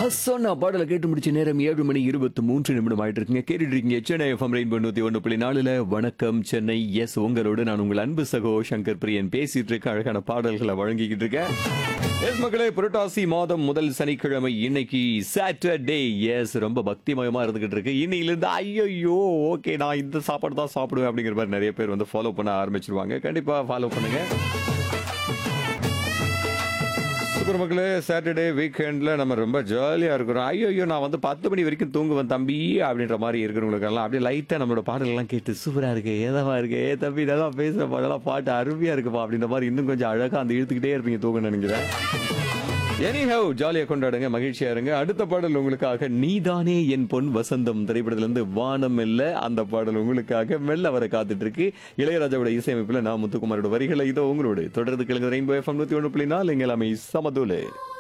ஹஸ்ஸான பாடலை கேட்டு முடிச்ச நேரம் 7:23 ஆயிட்டு இருக்குங்க. கேட்டுட்டு இருக்கீங்க சென்னை எஃப்எம் ரெயின்போ 101.4 வணக்கம் சென்னை. எஸ், உங்களோடு நான் உங்கள் அன்பு சகோ சங்கர் பிரியன் பேசிட்டு இருக்க அழகான பாடல்களை வழங்கிக்கிட்டு இருக்கேன். எஸ் மக்களே, புரட்டாசி மாதம் முதல் சனிக்கிழமை இன்னைக்கு சாட்டர்டே. எஸ், ரொம்ப பக்திமயமா இருந்துகிட்டு இருக்கு. இன்னையிலிருந்து ஐயோ ஓகே நான் இந்த சாப்பாடு தான் சாப்பிடுவேன் அப்படிங்கிற மாதிரி நிறைய பேர் வந்து ஃபாலோ பண்ண ஆரம்பிச்சிருவாங்க. கண்டிப்பா ஃபாலோ பண்ணுங்க. சூப்பர் மக்களே, சாட்டர்டே வீக்கெண்டில் நம்ம ரொம்ப ஜாலியாக இருக்கிறோம். ஐயோ நான் வந்து 10 மணி வரைக்கும் தூங்குவேன் தம்பி அப்படின்ற மாதிரி இருக்கிறவங்களுக்கெல்லாம் அப்படியே லைட்டாக நம்மளோட பாடல்கள்லாம் கேட்டு சூப்பராக இருக்கு, ஏதமா இருக்கு, தம்பி நல்லா பேசுகிற பாடலாம் பாட்டு அருமையாக இருக்குப்பா அப்படின்ற மாதிரி இன்னும் கொஞ்சம் அழகாக அந்த இழுத்துக்கிட்டே இருப்பீங்க தூங்க நினைக்கிறேன். எனிஹவ், ஜாலியாக கொண்டாடுங்க, மகிழ்ச்சியா இருங்க. அடுத்த பாடல் உங்களுக்காக நீதானே என் பொன் வசந்தம் திரைப்படத்திலிருந்து வானம் மெல்ல, அந்த பாடல் உங்களுக்காக மெல்ல வர காத்துட்டு இருக்கு. இளையராஜாவோட இசையமைப்புல நான் முத்துக்குமாரோட வரிகளை இதோ உங்களோட தொடர்ந்து கேளுங்க. ரெயின்போ எஃப்எம் 101.4 எல்லாமே சமதூளு.